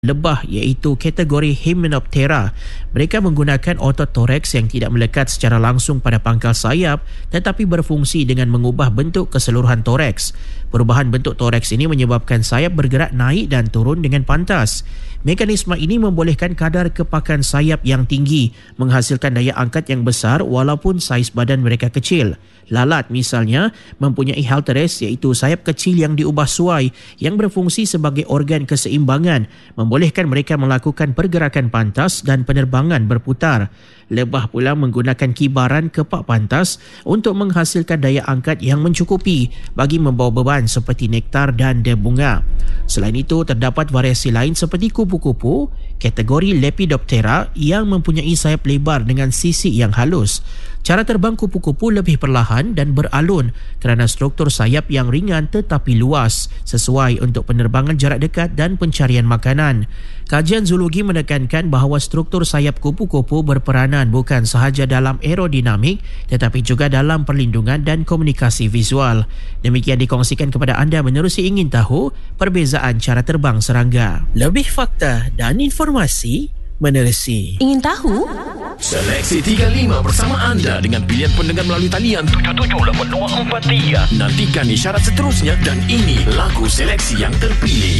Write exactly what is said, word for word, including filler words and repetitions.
lebah iaitu kategori Hymenoptera. Mereka menggunakan otot toraks yang tidak melekat secara langsung pada pangkal sayap tetapi berfungsi dengan mengubah bentuk keseluruhan toraks. Perubahan bentuk toraks ini menyebabkan sayap bergerak naik dan turun dengan pantas. Mekanisme ini membolehkan kadar kepakan sayap yang tinggi, menghasilkan daya angkat yang besar walaupun saiz badan mereka kecil. Lalat misalnya mempunyai halteres iaitu sayap kecil yang diubah suai yang berfungsi sebagai organ keseimbangan, membolehkan mereka melakukan pergerakan pantas dan penerbangan berputar. Lebah pula menggunakan kibaran kepak pantas untuk menghasilkan daya angkat yang mencukupi bagi membawa beban seperti nektar dan de bunga. Selain itu, terdapat variasi lain seperti kupu-kupu, kategori Lepidoptera yang mempunyai sayap lebar dengan sisi yang halus. Cara terbang kupu-kupu lebih perlahan dan beralun kerana struktur sayap yang ringan tetapi luas, sesuai untuk penerbangan jarak dekat dan pencarian makanan. Kajian zoologi menekankan bahawa struktur sayap kupu-kupu berperanan bukan sahaja dalam aerodinamik tetapi juga dalam perlindungan dan komunikasi visual. Demikian dikongsikan kepada anda menerusi ingin tahu perbezaan cara terbang serangga. Lebih fakta dan informasi menerusi Ingin tahu? Seleksi tiga puluh lima bersama anda dengan pilihan pendengar melalui talian tujuh tujuh lapan dua empat tiga. Nantikan isyarat seterusnya dan ini lagu seleksi yang terpilih.